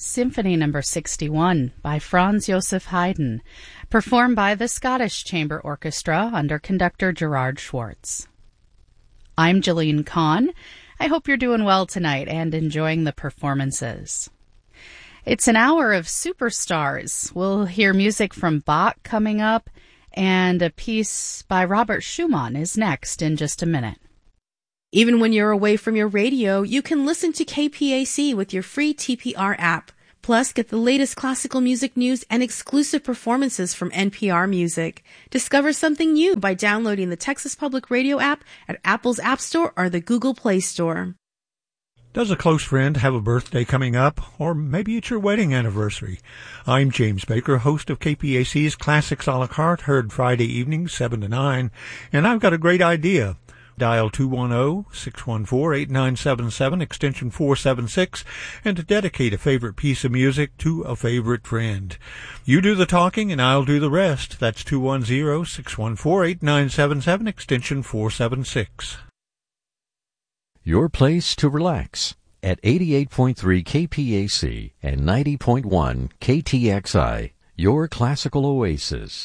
Symphony No. 61 by Franz Joseph Haydn, performed by the Scottish Chamber Orchestra under conductor Gerard Schwartz. I'm Jeline Kahn. I hope you're doing well tonight and enjoying the performances. It's an hour of superstars. We'll hear music from Bach coming up, and a piece by Robert Schumann is next in just a minute. Even when you're away from your radio, you can listen to KPAC with your free TPR app. Plus, get the latest classical music news and exclusive performances from NPR Music. Discover something new by downloading the Texas Public Radio app at Apple's App Store or the Google Play Store. Does a close friend have a birthday coming up? Or maybe it's your wedding anniversary? I'm James Baker, host of KPAC's Classics a la carte, heard Friday evenings 7 to 9, and I've got a great idea. Dial 210-614-8977, extension 476, and to dedicate a favorite piece of music to a favorite friend. You do the talking and I'll do the rest. That's 210-614-8977, extension 476. Your place to relax at 88.3 KPAC and 90.1 KTXI, your classical oasis.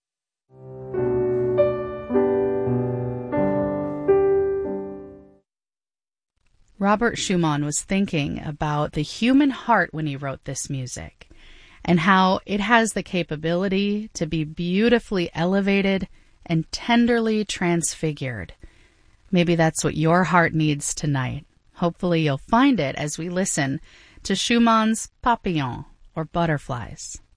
Robert Schumann was thinking about the human heart when he wrote this music, and how it has the capability to be beautifully elevated and tenderly transfigured. Maybe that's what your heart needs tonight. Hopefully you'll find it as we listen to Schumann's Papillons, or Butterflies.